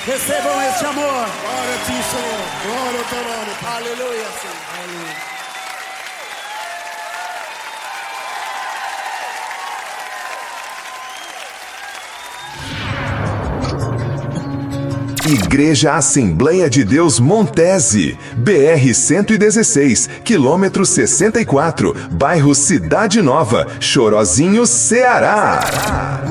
Recebam este amor. Glória a ti, Senhor. Glória ao teu nome, Pai. Aleluia, Senhor. Aleluia. Igreja Assembleia de Deus Montese, BR-116, quilômetro 64, bairro Cidade Nova, Chorozinho, Ceará.